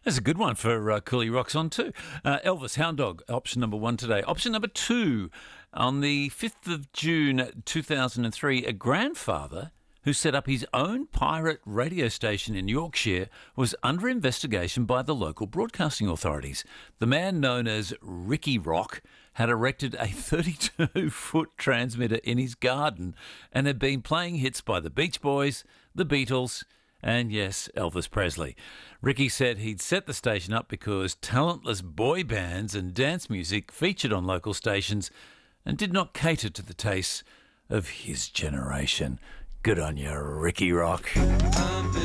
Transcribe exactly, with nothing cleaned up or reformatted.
That's a good one for uh, Cooley Rocks on too. Uh, Elvis, Hound Dog, option number one today. Option number two, on the fifth of June two thousand three, a grandfather who set up his own pirate radio station in Yorkshire was under investigation by the local broadcasting authorities. The man known as Ricky Rock had erected a thirty-two foot transmitter in his garden and had been playing hits by the Beach Boys, the Beatles, and yes, Elvis Presley. Ricky said he'd set the station up because talentless boy bands and dance music featured on local stations and did not cater to the tastes of his generation. Good on you, Ricky Rock.